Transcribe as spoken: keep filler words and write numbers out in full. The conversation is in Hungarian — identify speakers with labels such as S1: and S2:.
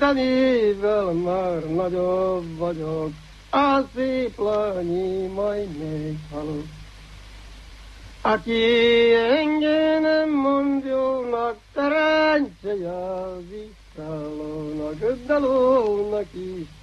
S1: Mindenével már nagyobb vagyok, a szép lányi majd még halok. Aki engem nem mond jónak, teremtse jelzi, szállónak, dalónak is.